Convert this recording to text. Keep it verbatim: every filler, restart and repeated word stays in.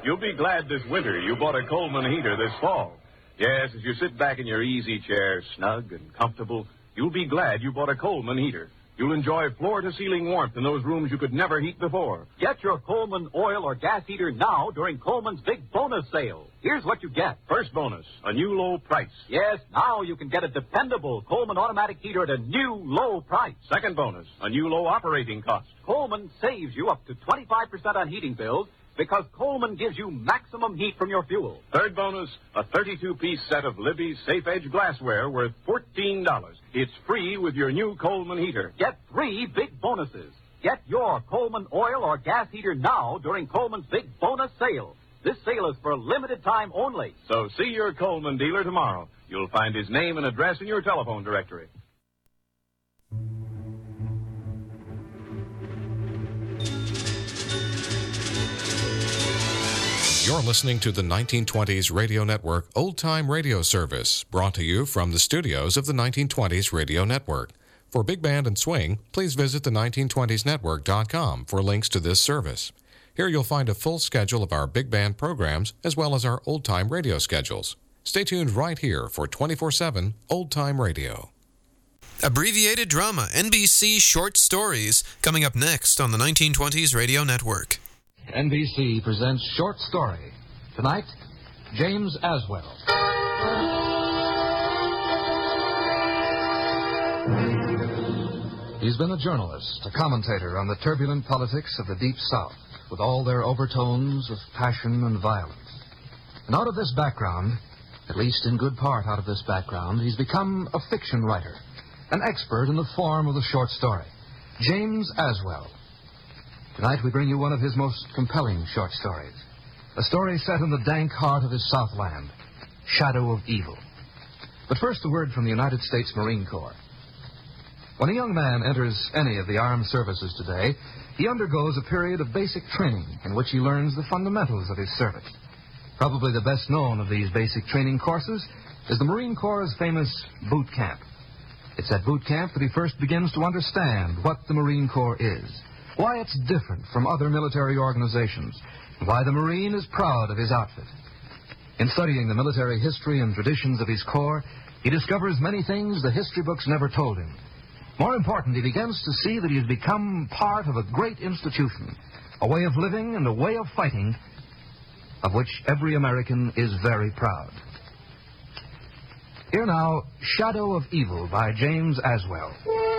You'll be glad this winter you bought a Coleman heater this fall. Yes, as you sit back in your easy chair, snug and comfortable, you'll be glad you bought a Coleman heater. You'll enjoy floor-to-ceiling warmth in those rooms you could never heat before. Get your Coleman oil or gas heater now during Coleman's big bonus sale. Here's what you get. First bonus, a new low price. Yes, now you can get a dependable Coleman automatic heater at a new low price. Second bonus, a new low operating cost. Coleman saves you up to twenty-five percent on heating bills because Coleman gives you maximum heat from your fuel. Third bonus, a thirty-two piece set of Libby's Safe Edge glassware worth fourteen dollars. It's free with your new Coleman heater. Get three big bonuses. Get your Coleman oil or gas heater now during Coleman's big bonus sale. This sale is for a limited time only. So see your Coleman dealer tomorrow. You'll find his name and address in your telephone directory. You're listening to the nineteen twenties Radio Network Old Time Radio Service, brought to you from the studios of the nineteen twenties Radio Network. For Big Band and Swing, please visit the nineteen twenties network dot com for links to this service. Here you'll find a full schedule of our big band programs as well as our old-time radio schedules. Stay tuned right here for twenty-four seven Old Time Radio. Abbreviated drama, N B C Short Stories, coming up next on the nineteen twenties Radio Network. N B C presents Short Story. Tonight, James Aswell. He's been a journalist, a commentator on the turbulent politics of the Deep South, with all their overtones of passion and violence. And out of this background, at least in good part out of this background, he's become a fiction writer, an expert in the form of the short story. James Aswell. Tonight we bring you one of his most compelling short stories. A story set in the dank heart of his Southland, Shadow of Evil. But first a word from the United States Marine Corps. When a young man enters any of the armed services today, he undergoes a period of basic training in which he learns the fundamentals of his service. Probably the best known of these basic training courses is the Marine Corps' famous boot camp. It's at boot camp that he first begins to understand what the Marine Corps is, why it's different from other military organizations, and why the Marine is proud of his outfit. In studying the military history and traditions of his Corps, he discovers many things the history books never told him. More important, he begins to see that he has become part of a great institution, a way of living and a way of fighting of which every American is very proud. Here now, Shadow of Evil by James Aswell.